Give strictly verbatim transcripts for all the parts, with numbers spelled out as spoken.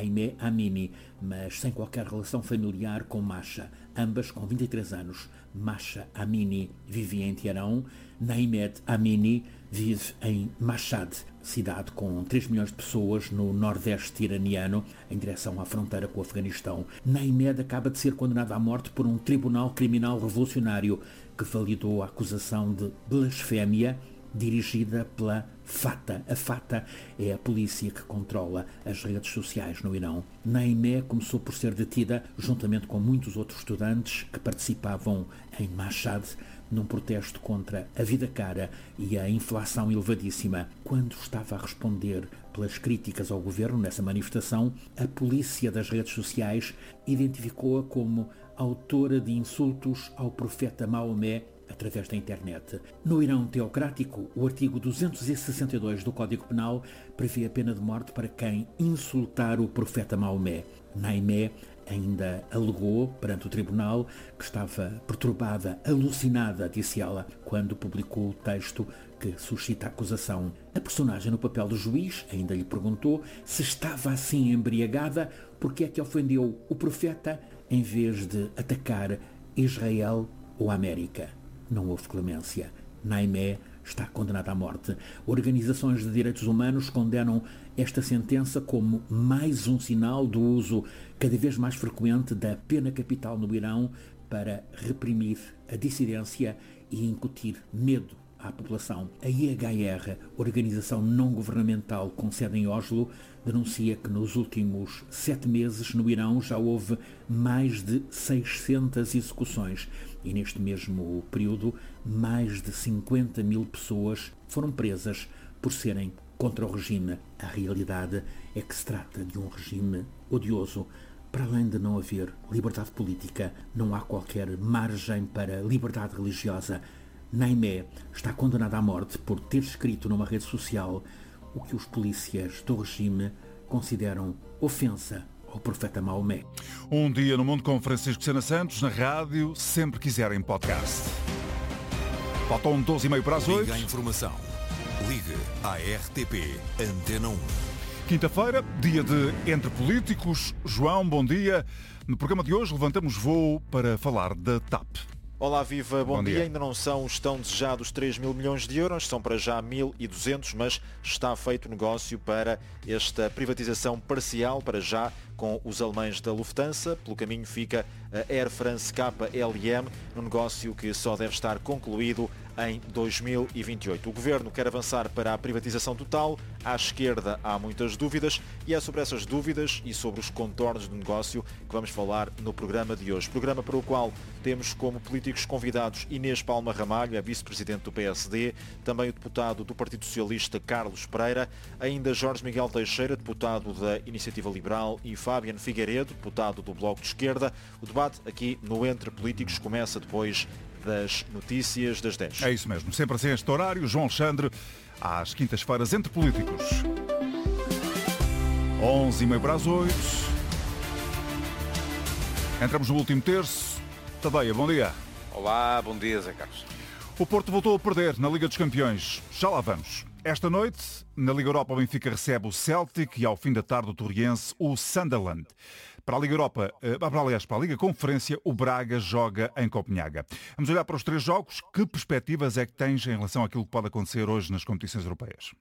Naimé Amini, mas sem qualquer relação familiar com Masha, ambas com vinte e três anos. Masha Amini vivia em Teherão, Naimé Amini vive em Mashhad, cidade com três milhões de pessoas no nordeste iraniano, em direção à fronteira com o Afeganistão. Naimé acaba de ser condenado à morte por um tribunal criminal revolucionário que validou a acusação de blasfémia dirigida pela Fatah. A Fatah é a polícia que controla as redes sociais no Irão. Naimé começou por ser detida juntamente com muitos outros estudantes que participavam em Mashhad num protesto contra a vida cara e a inflação elevadíssima. Quando estava a responder pelas críticas ao governo nessa manifestação, a polícia das redes sociais identificou-a como autora de insultos ao profeta Maomé através da internet. No Irão teocrático, o artigo duzentos e sessenta e dois do Código Penal prevê a pena de morte para quem insultar o profeta Maomé. Naimé ainda alegou perante o tribunal que estava perturbada, alucinada, disse ela, quando publicou o texto que suscita a acusação. A personagem no papel do juiz ainda lhe perguntou se estava assim embriagada porque é que ofendeu o profeta em vez de atacar Israel ou a América. Não houve clemência. Naimé está condenada à morte. Organizações de direitos humanos condenam esta sentença como mais um sinal do uso cada vez mais frequente da pena capital no Irão para reprimir a dissidência e incutir medo à população. A I H R, organização não governamental com sede em Oslo, denuncia que nos últimos sete meses no Irão já houve mais de seiscentas execuções e neste mesmo período mais de cinquenta mil pessoas foram presas por serem contra o regime. A realidade é que se trata de um regime odioso. Para além de não haver liberdade política, não há qualquer margem para liberdade religiosa. Naimé está condenada à morte por ter escrito numa rede social o que os polícias do regime consideram ofensa ao profeta Maomé. Um dia no mundo com Francisco Sena Santos, na rádio, sempre quiserem podcast. Faltam doze e meia para as oito. Liga a informação. Ligue à R T P Antena um. Quinta-feira, dia de Entre Políticos. João, bom dia. No programa de hoje levantamos voo para falar da T A P. Olá, viva, bom, bom dia. dia. Ainda não são os tão desejados três mil milhões de euros, são para já mil e duzentos, mas está feito negócio para esta privatização parcial, para já, com os alemães da Lufthansa. Pelo caminho fica a Air France K L M, um negócio que só deve estar concluído em dois mil e vinte e oito. O Governo quer avançar para a privatização total. À esquerda há muitas dúvidas e é sobre essas dúvidas e sobre os contornos do negócio que vamos falar no programa de hoje. Programa para o qual temos como políticos convidados Inês Palma Ramalho, a vice-presidente do P S D, também o deputado do Partido Socialista Carlos Pereira, ainda Jorge Miguel Teixeira, deputado da Iniciativa Liberal, e Fábiano Figueiredo, deputado do Bloco de Esquerda. O debate aqui no Entre Políticos começa depois das notícias das dez. É isso mesmo, sempre assim este horário. João Alexandre, às quintas-feiras, Entre Políticos. onze e meia para as oito. Entramos no último terço. Tadeia, bom dia. Olá, bom dia, Zé Carlos. O Porto voltou a perder na Liga dos Campeões. Já lá vamos. Esta noite, na Liga Europa, o Benfica recebe o Celtic e ao fim da tarde o Torriense, o Sunderland. Para a Liga Europa, aliás, para a Liga Conferência, o Braga joga em Copenhaga. Vamos olhar para os três jogos. Que perspectivas é que tens em relação àquilo que pode acontecer hoje nas competições europeias?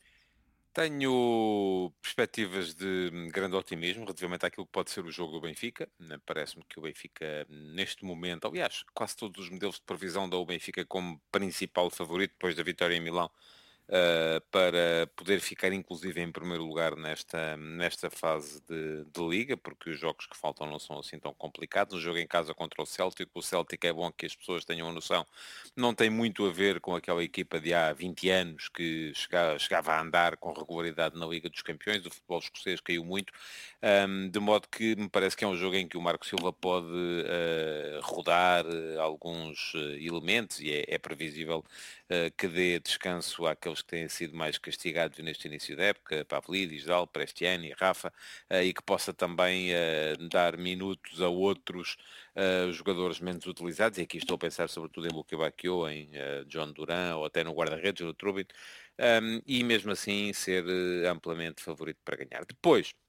Tenho perspectivas de grande otimismo relativamente àquilo que pode ser o jogo do Benfica. Parece-me que o Benfica, neste momento, aliás, quase todos os modelos de previsão dão o Benfica como principal favorito depois da vitória em Milão, Uh, para poder ficar inclusive em primeiro lugar nesta, nesta fase de, de Liga, porque os jogos que faltam não são assim tão complicados. O jogo em casa contra o Celtic, o Celtic, é bom que as pessoas tenham a noção, não tem muito a ver com aquela equipa de há vinte anos que chegava, chegava a andar com regularidade na Liga dos Campeões. O futebol escocês caiu muito, um, de modo que me parece que é um jogo em que o Marco Silva pode uh, rodar uh, alguns uh, elementos e é, é previsível uh, que dê descanso àqueles que têm sido mais castigados neste início da época, Pavlidis, Dal, Prestiani, Rafa, e que possa também uh, dar minutos a outros uh, jogadores menos utilizados, e aqui estou a pensar sobretudo em Luque Bacchio, em uh, John Duran, ou até no guarda-redes, no Trubin, um, e mesmo assim ser uh, amplamente favorito para ganhar. Depois,